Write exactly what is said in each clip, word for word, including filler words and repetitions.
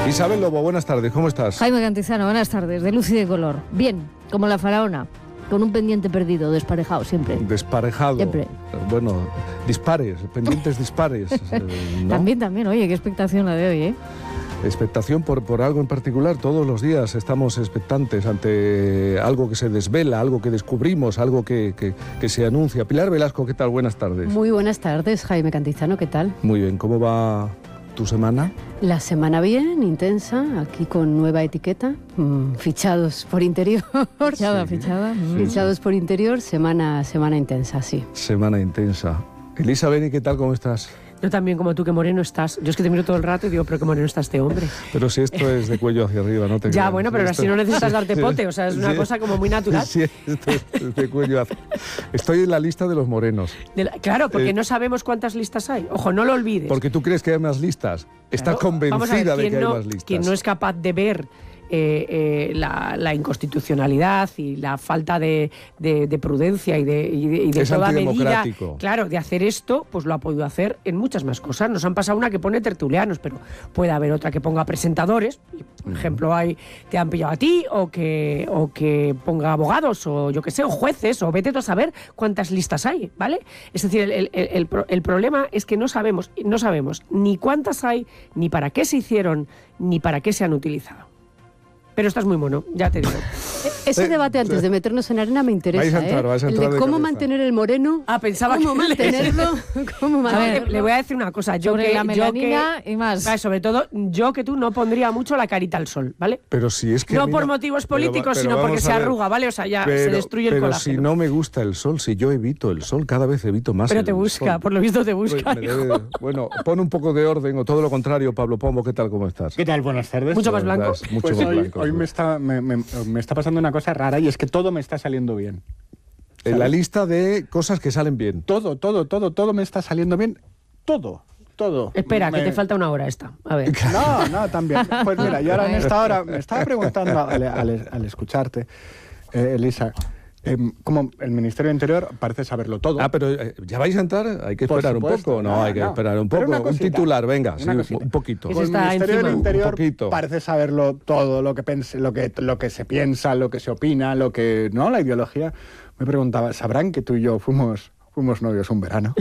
Isabel Lobo, buenas tardes, ¿cómo estás? Jaime Cantizano, buenas tardes, de luz y de color. Bien, como la faraona, con un pendiente perdido, desparejado siempre. Desparejado. Siempre. Bueno, dispares, pendientes dispares. eh, ¿no? También, también, oye, qué expectación la de hoy, ¿eh? Expectación por, por algo en particular. Todos los días estamos expectantes ante algo que se desvela, algo que descubrimos, algo que, que, que se anuncia. Pilar Velasco, ¿qué tal? Buenas tardes. Muy buenas tardes, Jaime Cantizano, ¿qué tal? Muy bien, ¿cómo va tu semana? La semana bien, intensa, aquí con nueva etiqueta, mmm, fichados por interior. Fichada, Sí. fichada. Sí. Fichados por interior, semana, semana intensa, sí. Semana intensa. Elisa Beni, ¿qué tal? ¿Cómo estás? Yo también, como tú, que moreno estás. Yo es que te miro todo el rato y digo, pero qué moreno está este hombre. Pero si esto es de cuello hacia arriba, no te Ya, creas. bueno, pero Esto- así no necesitas darte Sí, pote, o sea, es una sí. cosa como muy natural. Sí, esto es de cuello hacia... Estoy en la lista de los morenos. De la- claro, porque Eh, no sabemos cuántas listas hay. Ojo, no lo olvides. Porque tú crees que hay más listas. Estás Claro, vamos a ver, convencida de ¿quién que hay no- más listas. Quien no es capaz de ver eh, eh, la, la inconstitucionalidad y la falta de, de- de prudencia y de, y de, y de Es toda medida, antidemocrático. claro, de hacer esto, pues lo ha podido hacer en muchas más cosas. Nos han pasado una que pone tertulianos, pero puede haber otra que ponga presentadores. Por ejemplo, hay, te han pillado a ti, o que, o que ponga abogados, o yo qué sé, o jueces, o vete tú a saber cuántas listas hay, ¿vale? Es decir, el, el- el- el pro- el problema es que no sabemos, no sabemos ni cuántas hay, ni para qué se hicieron, ni para qué se han utilizado. Pero estás muy mono, ya te digo. Ese Eh, debate antes sí. de meternos en arena me interesa, Vais a entrar, ¿eh? vais a El entrar de de cómo cabeza. mantener el moreno, Ah, pensaba cómo que le- mantenerlo, cómo A ver, mantenerlo. le voy a decir una cosa. Yo Sobre que, la yo melanina que- y más. Ah, sobre todo, yo que tú no pondría mucho la carita al sol, ¿vale? Pero si es que a No mí por motivos pero va- políticos, pero sino porque vamos se a ver. arruga, ¿vale? O sea, ya se Pero- destruye el pero colágeno. si no me gusta el sol, si yo evito el sol, cada vez evito más Pero el te busca, sol. por lo visto te Pues busca. me hijo. debe- Bueno, pon un poco de orden, o todo lo contrario, Pablo Pombo, ¿qué tal? ¿Cómo estás? ¿Qué tal? Buenas tardes. Mucho más blanco. Estás mucho Pues más hoy, blanco. hoy me, está, me, me- me está pasando una cosa rara y es que todo me está saliendo bien. En la lista de cosas que salen bien. Todo, todo, todo, todo me está saliendo bien. Todo, todo. Espera, Me- que te falta una hora esta. A ver. No, no, también. Pues mira, yo ahora en esta hora me estaba preguntando al, al- al escucharte, eh, Elisa, em, como el Ministerio de Interior parece saberlo todo. Ah, pero eh, ¿ya vais a entrar? Hay que Por esperar un supuesto. poco. No, No, hay que no. esperar un Pero poco. una Un cosita, titular, venga, una sí, cosita. un poquito. Ese Pues el está Ministerio encima. del Un Interior poquito. parece saberlo todo, lo que, pense, lo, que, lo que se piensa, lo que se opina, lo que... ¿No? La ideología. Me preguntaba, ¿sabrán que tú y yo fuimos, fuimos novios un verano?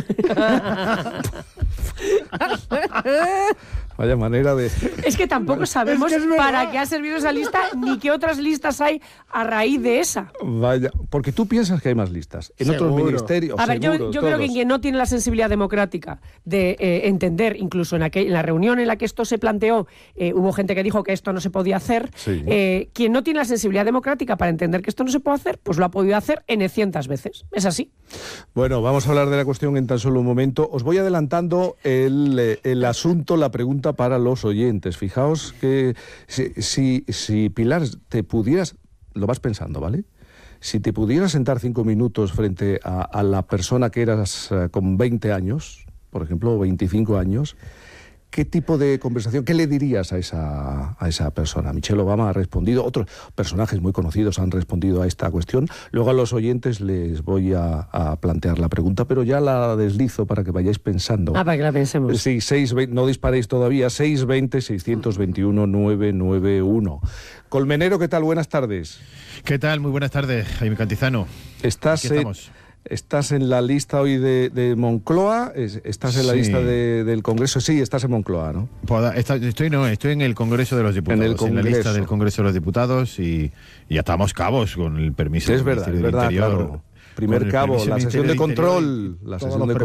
Vaya manera de... Es que tampoco sabemos es que es verdad. para qué ha servido esa lista ni qué otras listas hay a raíz de esa. Vaya, porque tú piensas que hay más listas. En otros Seguro. ministerios, A ver, yo, seguro, yo creo que todos. quien no tiene la sensibilidad democrática de eh, entender, incluso en, aquel- en la reunión en la que esto se planteó, eh, hubo gente que dijo que esto no se podía hacer. Sí. Eh, quien no tiene la sensibilidad democrática para entender que esto no se puede hacer, pues lo ha podido hacer N cientas veces. Es así. Bueno, vamos a hablar de la cuestión en tan solo un momento. Os voy adelantando el, eh, el asunto, la pregunta para los oyentes. Fijaos que si, si, si, Pilar, te pudieras, lo vas pensando, ¿vale? Si te pudieras sentar cinco minutos frente a, a la persona que eras eh, con veinte años, por ejemplo, o veinticinco años, ¿qué tipo de conversación, qué le dirías a esa, a esa persona? Michelle Obama ha respondido, otros personajes muy conocidos han respondido a esta cuestión. Luego a los oyentes les voy a, a plantear la pregunta, pero ya la deslizo para que vayáis pensando. Ah, para que la pensemos. Sí, seis veinte, no disparéis todavía, seis veinte, seiscientos veintiuno, novecientos noventa y uno. Colmenero, ¿qué tal? Buenas tardes. ¿Qué tal? Muy buenas tardes, Jaime Cantizano. Estás, Aquí en, estamos. estás en la lista hoy de, de Moncloa, es- estás en la Sí. lista de- del Congreso, sí, estás en Moncloa, ¿no? Poda- está- Estoy, no, estoy en el Congreso de los Diputados, En el la Congreso. lista del Congreso de los Diputados y, y ya estamos cabos con el permiso Sí, es del verdad, Ministerio es del verdad, Interior. claro. Primer con el cabo, permiso la del sesión de Ministerio del Interior control, y la todos sesión los de